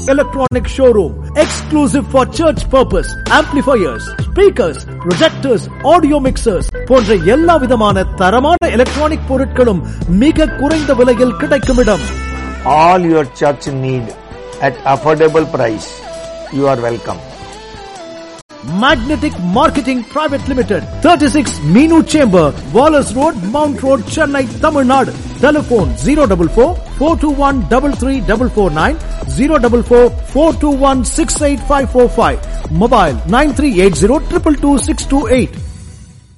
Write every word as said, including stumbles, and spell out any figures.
Electronic Showroom, exclusive for church purpose, amplifiers, speakers, projectors, audio mixers போன்ற எல்லா விதமான தரமான எலக்ட்ரானிக் பொருட்களும் மிக குறைந்த விலையில் கிடைக்கும் இடம். All your church need at affordable price. You are welcome. Magnetic Marketing Private Limited, thirty-six Meenu Chamber, Wallace Road, Mount Road, Chennai, Tamil Nadu. Telephone zero four four, four two one three three four four nine, zero four four, four two one six eight five four five. Mobile nine three eight zero two two two six two eight.